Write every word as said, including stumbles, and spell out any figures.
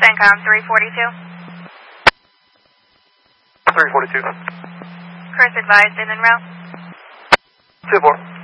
CENTCOM three forty-two. three forty-two. Chris advised in en route. two four.